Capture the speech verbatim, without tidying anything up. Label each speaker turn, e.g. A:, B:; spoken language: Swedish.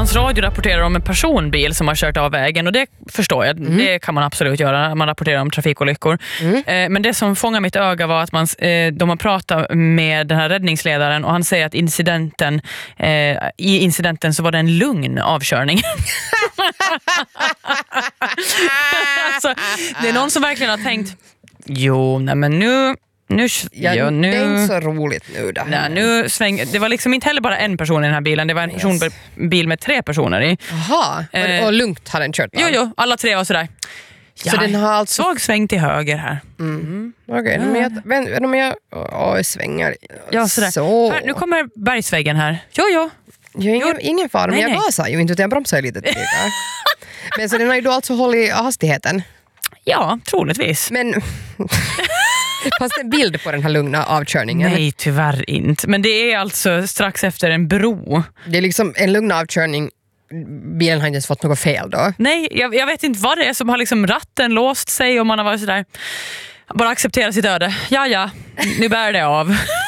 A: Stockholms Radio rapporterar om en personbil som har kört av vägen, och det förstår jag, mm. det kan man absolut göra när man rapporterar om trafikolyckor. Mm. Eh, men det som fångar mitt öga var att man, eh, de har pratat med den här räddningsledaren, och han säger att incidenten, eh, i incidenten så var det en lugn avkörning. Alltså, det är någon som verkligen har tänkt, jo, nej men nu Nu,
B: ja,
A: ja, nu,
B: det är inte så roligt nu då.
A: Nej, nu sväng, det var liksom inte heller bara en person i den här bilen. Det var en person, yes. bil med tre personer i.
B: Jaha, och, och lugnt har den kört av.
A: Jo, jo, alla tre var sådär.
B: Så ja, den har alltså...
A: svag sväng till höger här.
B: Mm. Mm. Okej, okay, ja. men om jag åh, svänger.
A: Ja, sådär. Så. Här, nu kommer bergsväggen här. Jo, jo.
B: jo ingen, jo. ingen fara, men nej, jag gasar ju inte, utan jag bromsar lite till. Men så den har ju då alltså hållit hastigheten.
A: Ja, troligtvis.
B: Men... Fast en bild på den här lugna avkörningen.
A: Nej, tyvärr inte. Men det är alltså strax efter en bro.
B: Det är liksom en lugn avkörning. Bilen har inte ens fått något fel då.
A: Nej, jag, jag vet inte vad det är som har liksom ratten låst sig, och man har varit sådär, bara acceptera sitt öde. Ja, ja, nu bär det av.